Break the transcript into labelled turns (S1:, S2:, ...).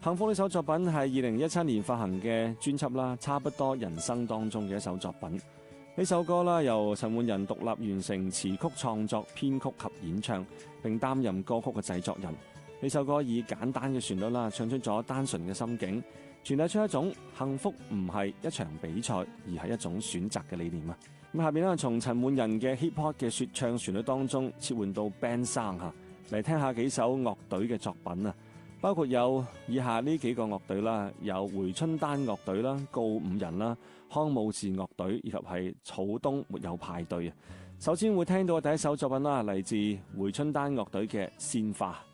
S1: 幸福呢首作品係2017年發行嘅專輯啦，差不多人生當中嘅一首作品。呢首歌啦，由陳奐仁獨立完成詞曲創作、編曲及演唱，並擔任歌曲嘅製作人。呢首歌以簡單嘅旋律啦，唱出咗單純嘅心境，傳遞出一種幸福唔係一場比賽，而係一種選擇嘅理念啊！咁下邊咧，從陳奐仁嘅 hip hop 嘅說唱旋律當中切換到 band sound 嚟聽下幾首樂隊嘅作品啊！包括有以下呢幾個樂隊啦，有回春丹樂隊啦、告五人啦、康武士樂隊以及係草東沒有派對啊！首先會聽到嘅第一首作品啦，嚟自回春丹樂隊嘅鮮花。